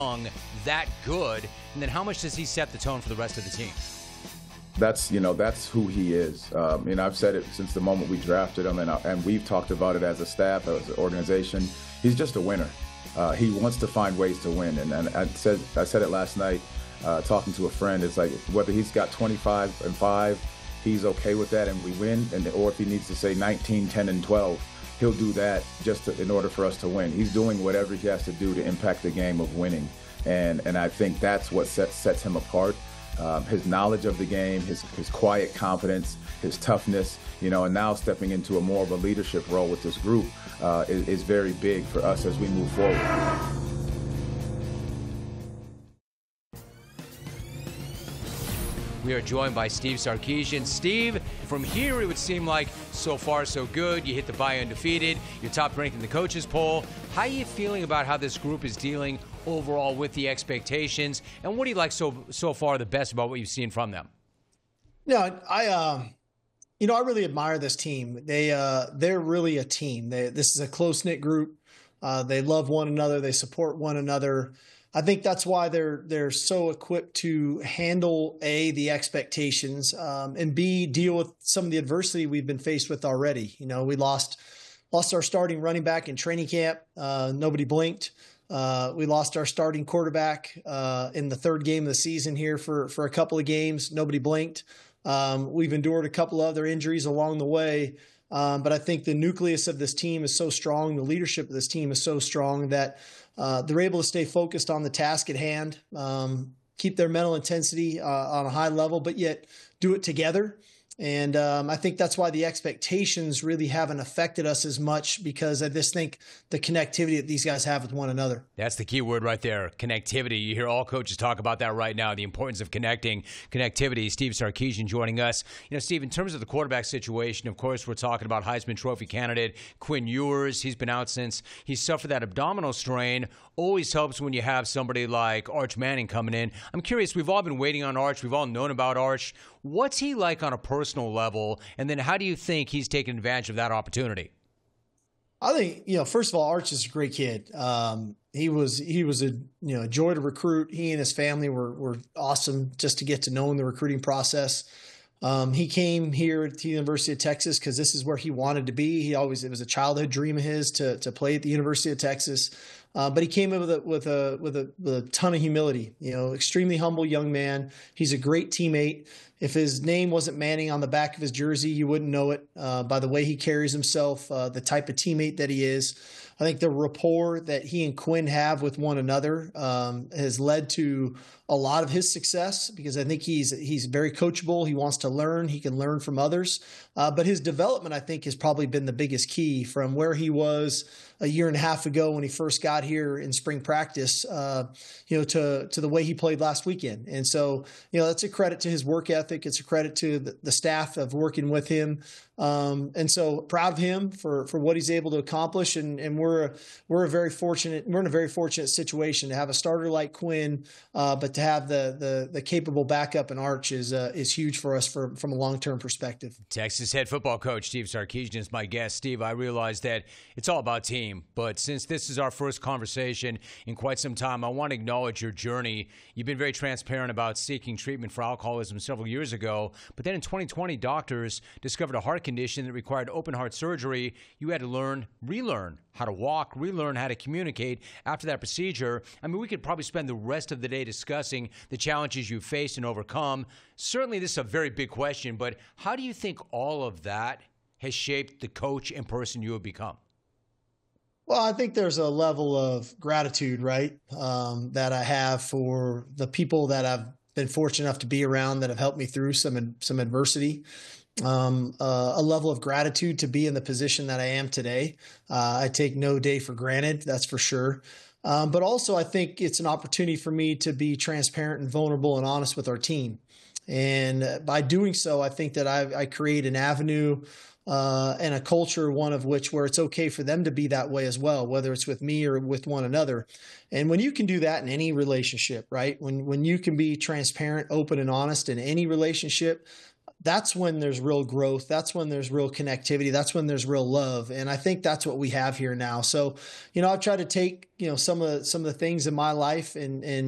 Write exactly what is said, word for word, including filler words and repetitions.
that good, and then how much does he set the tone for the rest of the team? That's, you know, that's who he is. Um, and I've said it since the moment we drafted him, and, I, and we've talked about it as a staff, as an organization. He's just a winner. Uh, he wants to find ways to win. And, and I said I said it last night uh, talking to a friend. It's like whether he's got twenty-five and five, he's okay with that and we win, and or if he needs to say nineteen, ten, and twelve, he'll do that just to, in order for us to win. He's doing whatever he has to do to impact the game of winning. And, and I think that's what sets, sets him apart. Um, his knowledge of the game, his, his quiet confidence, his toughness, you know, and now stepping into a more of a leadership role with this group uh, is, is very big for us as we move forward. We are joined by Steve Sarkisian. Steve, from here it would seem like so far so good. You hit the bye undefeated. You're top ranked in the coaches poll. How are you feeling about how this group is dealing overall with the expectations? And what do you like so so far the best about what you've seen from them? No, I, uh, you know, I really admire this team. They, uh, they're really a team. They, this is a close-knit group. Uh, they love one another. They support one another. I think that's why they're they're so equipped to handle A, the expectations, um, and B, deal with some of the adversity we've been faced with already. You know, we lost lost our starting running back in training camp. Uh, nobody blinked. Uh, we lost our starting quarterback uh, in the third game of the season here for for a couple of games. Nobody blinked. Um, we've endured a couple of other injuries along the way. Um, but I think the nucleus of this team is so strong, the leadership of this team is so strong that uh, they're able to stay focused on the task at hand, um, keep their mental intensity uh, on a high level, but yet do it together. And um, I think that's why the expectations really haven't affected us as much, because I just think the connectivity that these guys have with one another. That's the key word right there, connectivity. You hear all coaches talk about that right now, the importance of connecting, connectivity. Steve Sarkisian joining us. You know, Steve, in terms of the quarterback situation, of course, we're talking about Heisman Trophy candidate Quinn Ewers. He's been out since he suffered that abdominal strain. Always helps when you have somebody like Arch Manning coming in. I'm curious, we've all been waiting on Arch. We've all known about Arch. What's he like on a personal level? And then how do you think he's taken advantage of that opportunity? I think, you know, first of all, Arch is a great kid. Um, he was he was a you know a joy to recruit. He and his family were were awesome just to get to know in the recruiting process. Um, he came here at the University of Texas because this is where he wanted to be. He always, it was a childhood dream of his to to play at the University of Texas. Uh, but he came in with a, with a with a with a ton of humility. You know, extremely humble young man. He's a great teammate. If his name wasn't Manning on the back of his jersey, you wouldn't know it uh, by the way he carries himself, uh, the type of teammate that he is. I think the rapport that he and Quinn have with one another um, has led to a lot of his success, because I think he's he's very coachable. He wants to learn. He can learn from others. Uh, but his development, I think, has probably been the biggest key from where he was a year and a half ago when he first got here in spring practice, uh, you know, to to the way he played last weekend. And so, you know, that's a credit to his work ethic. It's a credit to the, the staff of working with him. Um, and so proud of him for, for what he's able to accomplish. And, and we're, a, we're a very fortunate, we're in a very fortunate situation to have a starter like Quinn, uh, but to have the, the, the capable backup in Arch is, uh, is huge for us for, from a long-term perspective. Texas head football coach Steve Sarkisian is my guest. Steve, I realize that it's all about team, but since this is our first conversation in quite some time, I want to acknowledge your journey. You've been very transparent about seeking treatment for alcoholism several years ago, but then in twenty twenty, doctors discovered a heart condition that required open heart surgery. You had to learn, relearn how to walk, relearn how to communicate after that procedure. I mean, we could probably spend the rest of the day discussing the challenges you faced and overcome. Certainly, this is a very big question, but how do you think all of that has shaped the coach and person you have become? Well, I think there's a level of gratitude, right, um, that I have for the people that I've been fortunate enough to be around that have helped me through some some adversity. Um, uh, a level of gratitude to be in the position that I am today. Uh, I take no day for granted, that's for sure. Um, but also, I think it's an opportunity for me to be transparent and vulnerable and honest with our team. And uh, by doing so, I think that I, I create an avenue uh, and a culture, one of which where it's okay for them to be that way as well, whether it's with me or with one another. And when you can do that in any relationship, right? When when you can be transparent, open, and honest in any relationship, that's when there's real growth. That's when there's real connectivity. That's when there's real love. And I think that's what we have here now. So, you know, I've tried to take, you know, some of some of the things in my life and and